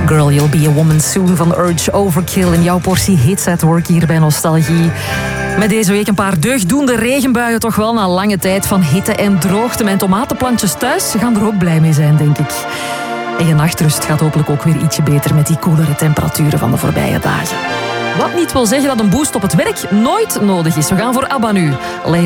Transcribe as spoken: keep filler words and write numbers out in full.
Girl, You'll Be a Woman Soon van Urge Overkill. In jouw portie hits at work hier bij Nostalgie. Met deze week een paar deugddoende regenbuien toch wel na lange tijd van hitte en droogte. Mijn tomatenplantjes thuis gaan er ook blij mee zijn, denk ik. En je nachtrust gaat hopelijk ook weer ietsje beter met die koelere temperaturen van de voorbije dagen. Wat niet wil zeggen dat een boost op het werk nooit nodig is. We gaan voor ABBA nu.